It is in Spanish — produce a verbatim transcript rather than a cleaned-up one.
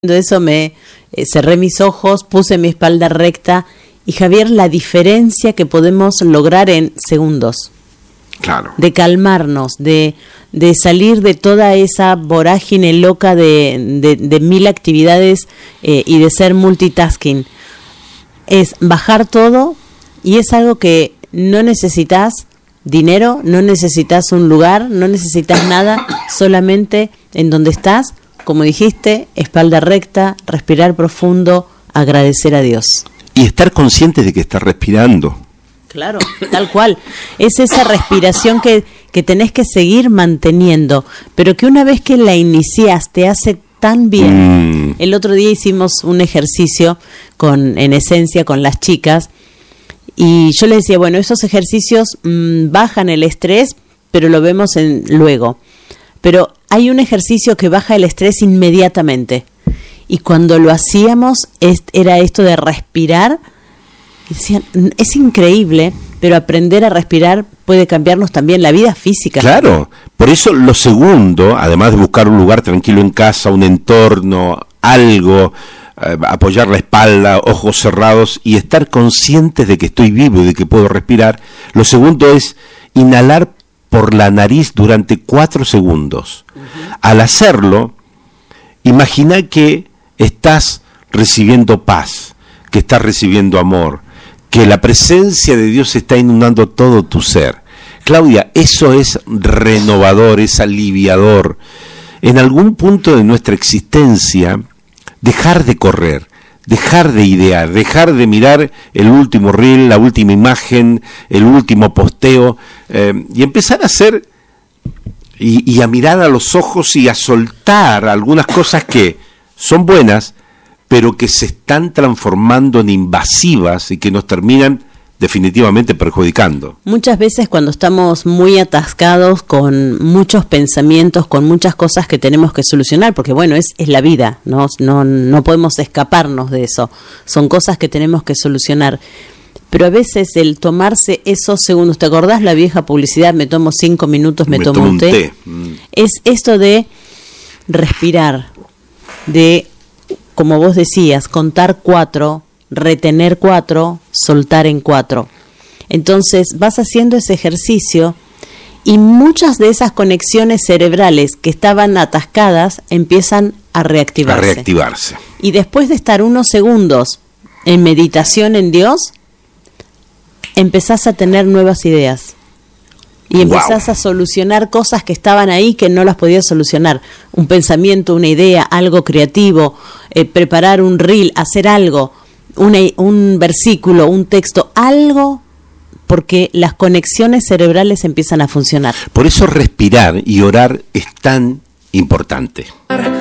Eso me eh, cerré mis ojos, puse mi espalda recta y Javier, la diferencia que podemos lograr en segundos. Claro. De calmarnos, de, de salir de toda esa vorágine loca de, de, de mil actividades eh, y de ser multitasking. Es bajar todo y es algo que no necesitas dinero, no necesitas un lugar, no necesitas nada, solamente en donde estás. Como dijiste, espalda recta, respirar profundo, agradecer a Dios. Y estar consciente de que estás respirando. Claro, tal cual. Es esa respiración que, que tenés que seguir manteniendo, pero que una vez que la inicias te hace tan bien. Mm. El otro día hicimos un ejercicio con, en esencia, con las chicas, y yo les decía, bueno, esos ejercicios mmm, bajan el estrés, pero lo vemos en, luego. Pero hay un ejercicio que baja el estrés inmediatamente. Y cuando lo hacíamos, es, era esto de respirar. Y decían, es increíble, pero aprender a respirar puede cambiarnos también la vida física. Claro, por eso lo segundo, además de buscar un lugar tranquilo en casa, un entorno, algo, eh, apoyar la espalda, ojos cerrados y estar conscientes de que estoy vivo y de que puedo respirar, lo segundo es inhalar por la nariz durante cuatro segundos. Uh-huh. Al hacerlo, imagina que estás recibiendo paz, que estás recibiendo amor, que la presencia de Dios está inundando todo tu ser. Claudia, eso es renovador, es aliviador. En algún punto de nuestra existencia, dejar de correr, dejar de idear, dejar de mirar el último reel, la última imagen, el último posteo, eh, y empezar a hacer y, y a mirar a los ojos y a soltar algunas cosas que son buenas, pero que se están transformando en invasivas y que nos terminan definitivamente perjudicando. Muchas veces cuando estamos muy atascados con muchos pensamientos, con muchas cosas que tenemos que solucionar, porque bueno, es, es la vida, ¿no? No, no podemos escaparnos de eso, son cosas que tenemos que solucionar. Pero a veces el tomarse esos segundos, ¿te acordás la vieja publicidad? Me tomo cinco minutos, me, me tomo, tomo un té. té. Mm. Es esto de respirar, de, como vos decías, contar cuatro, retener cuatro, soltar en cuatro. Entonces vas haciendo ese ejercicio y muchas de esas conexiones cerebrales que estaban atascadas empiezan a reactivarse. A reactivarse. Y después de estar unos segundos en meditación en Dios, empezás a tener nuevas ideas. Y empezás wow. a solucionar cosas que estaban ahí que no las podías solucionar. Un pensamiento, una idea, algo creativo, eh, preparar un reel, hacer algo, una, un versículo, un texto, algo, porque las conexiones cerebrales empiezan a funcionar. Por eso respirar y orar es tan importante.